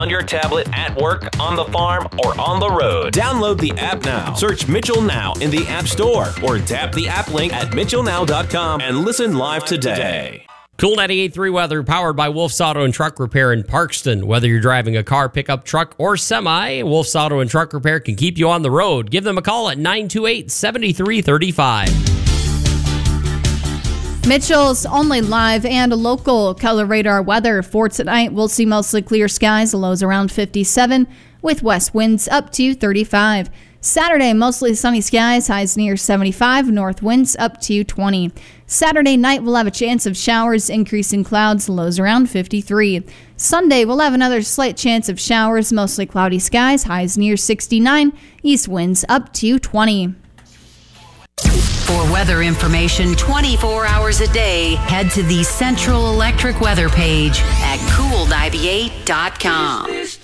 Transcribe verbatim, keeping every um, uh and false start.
on your tablet, at work, on the farm, or on the road. Download the app now. Search Mitchell Now in the App Store or tap the app link at mitchell now dot com and listen live today. Cool ninety-eight point three weather powered by Wolf's Auto and Truck Repair in Parkston. Whether you're driving a car, pickup, truck, or semi, Wolf's Auto and Truck Repair can keep you on the road. Give them a call at nine two eight, seven three three five. Mitchell's only live and local color radar weather. For tonight, we'll see mostly clear skies, lows around fifty-seven, with west winds up to thirty-five. Saturday, mostly sunny skies, highs near seventy-five, north winds up to twenty. Saturday night, we'll have a chance of showers, increasing clouds, lows around fifty-three. Sunday, we'll have another slight chance of showers, mostly cloudy skies, highs near sixty-nine, east winds up to twenty. For weather information twenty-four hours a day, head to the Central Electric weather page at cool ninety-eight dot com.